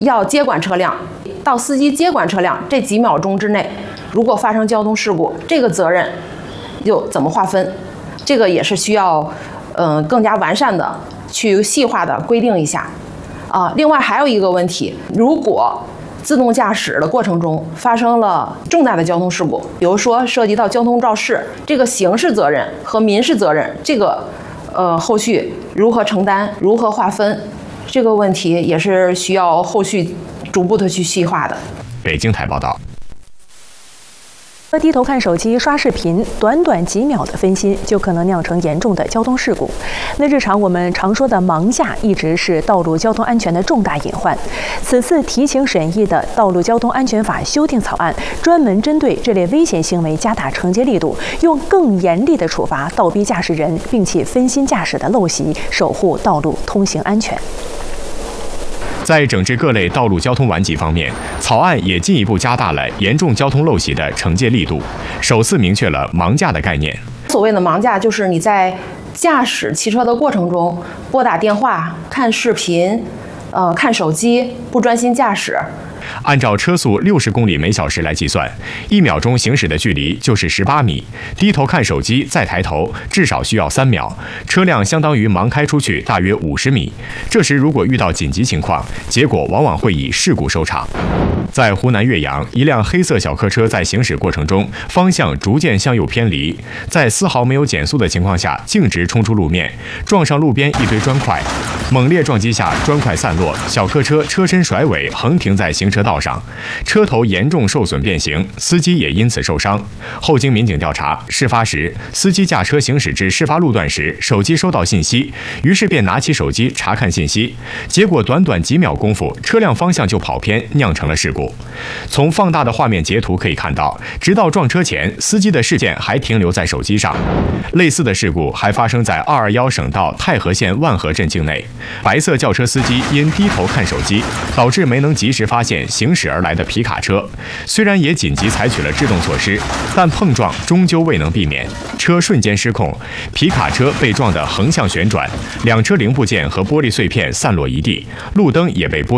要接管车辆，到司机接管车辆这几秒钟之内，如果发生交通事故，这个责任又怎么划分？这个也是需要更加完善的去细化的规定一下啊。另外还有一个问题，如果自动驾驶的过程中发生了重大的交通事故，比如说涉及到交通肇事，这个刑事责任和民事责任，这个后续如何承担、如何划分，这个问题也是需要后续逐步的去细化的。 北京台报道。 低头看手机、刷视频，短短几秒的分心就可能酿成严重的交通事故。那日常我们常说的盲驾，一直是道路交通安全的重大隐患。此次提请审议的《道路交通安全法》修订草案，专门针对这类危险行为加大惩戒力度，用更严厉的处罚倒逼驾驶人并且分心驾驶的陋习，守护道路通行安全。 在整治各类道路交通顽疾方面，草案也进一步加大了严重交通陋习的惩戒力度，首次明确了盲驾的概念。 所谓的盲驾，就是你在驾驶汽车的过程中拨打电话、看视频、看手机，不专心驾驶。 按照车速60公里每小时来计算，1秒钟行驶的距离就是18米。低头看手机再抬头，至少需要3秒。车辆相当于盲开出去大约50米。这时如果遇到紧急情况，结果往往会以事故收场。在湖南岳阳，一辆黑色小客车在行驶过程中方向逐渐向右偏离，在丝毫没有减速的情况下径直冲出路面，撞上路边一堆砖块。猛烈撞击下，砖块散落，小客车车身甩尾横停在行车道上，车头严重受损变形，司机也因此受伤。后经民警调查，事发时司机驾车行驶至事发路段时，手机收到信息，于是便拿起手机查看信息，结果短短几秒功夫，车辆方向就跑偏，酿成了事故。从放大的画面截图可以看到，直到撞车前，司机的视线还停留在手机上。类似的事故还发生在221省道太和县万和镇境内，白色轿车司机因低头看手机，导致没能及时发现行驶而来的皮卡车。虽然也紧急采取了制动措施，但碰撞终究未能避免，车瞬间失控，皮卡车被撞得横向旋转，两车零部件和玻璃碎片散落一地，路灯也被剥